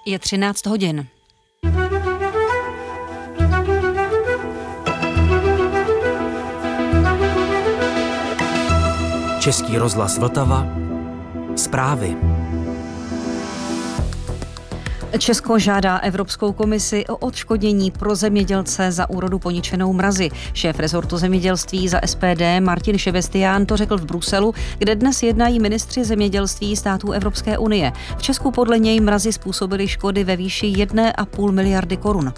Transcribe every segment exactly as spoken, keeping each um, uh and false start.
Je třináct hodin. Český rozhlas Vltava. Zprávy. Česko žádá Evropskou komisi o odškodnění pro zemědělce za úrodu poničenou mrazy. Šéf rezortu zemědělství za S P D Martin Šebestián to řekl v Bruselu, kde dnes jednají ministři zemědělství států Evropské unie. V Česku podle něj mrazy způsobily škody ve výši jedné a půl miliardy korun.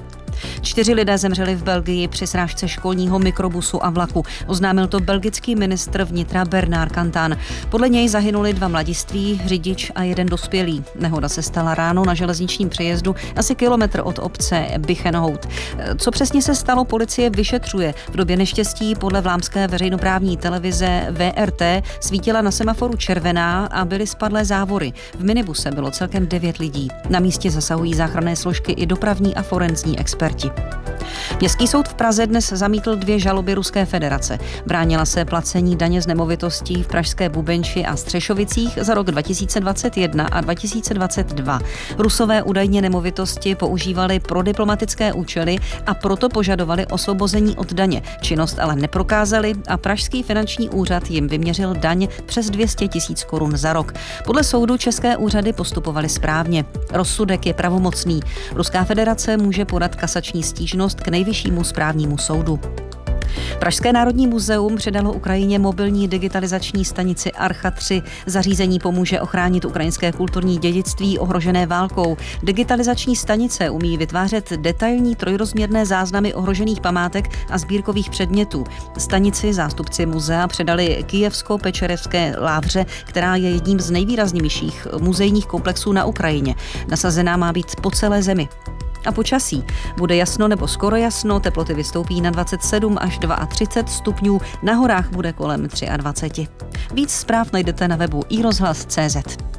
Čtyři lidé zemřeli v Belgii při srážce školního mikrobusu a vlaku. Oznámil to belgický ministr vnitra Bernard Cantan. Podle něj zahynuli dva mladiství, řidič a jeden dospělý. Nehoda se stala ráno na železničním přejezdu asi kilometr od obce Bichenhout. Co přesně se stalo, policie vyšetřuje. V době neštěstí podle vlámské veřejnoprávní televize V R T svítila na semaforu červená a byly spadlé závory. V minibuse bylo celkem devět lidí. Na místě zasahují záchranné složky i dopravní a forenzní experti. Městský soud v Praze dnes zamítl dvě žaloby Ruské federace. Bránila se placení daně z nemovitostí v pražské Bubenči a Střešovicích za rok dva tisíce dvacet jedna a dva tisíce dvacet dva. Rusové údajně nemovitosti používali pro diplomatické účely a proto požadovali osvobození od daně. Činnost ale neprokázali a pražský finanční úřad jim vyměřil daň přes dvě stě tisíc korun za rok. Podle soudu české úřady postupovaly správně. Rozsudek je pravomocný. Ruská federace může podat kasační stížnost k nejvyššímu správnímu soudu. Pražské národní muzeum předalo Ukrajině mobilní digitalizační stanici Archa tři. Zařízení pomůže ochránit ukrajinské kulturní dědictví ohrožené válkou. Digitalizační stanice umí vytvářet detailní trojrozměrné záznamy ohrožených památek a sbírkových předmětů. Stanici zástupci muzea předali Kyjevsko-Pečerevské lávře, která je jedním z nejvýraznějších muzejních komplexů na Ukrajině. Nasazená má být po celé zemi. A počasí. Bude jasno nebo skoro jasno, teploty vystoupí na dvacet sedm až třicet dva stupňů, na horách bude kolem dvacet tři. Víc zpráv najdete na webu i rozhlas tečka cé zet.